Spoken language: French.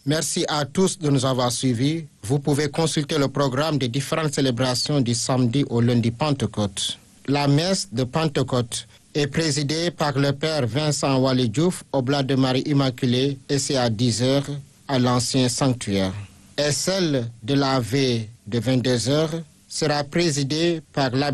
Merci à tous de nous avoir suivis. Vous pouvez consulter le programme des différentes célébrations du samedi au lundi Pentecôte. La messe de Pentecôte est présidée par le Père Vincent Wali Diouf, Oblat de Marie Immaculée, et c'est à 10h à l'ancien sanctuaire. Et celle de la veille de 22h sera présidée par l'abbé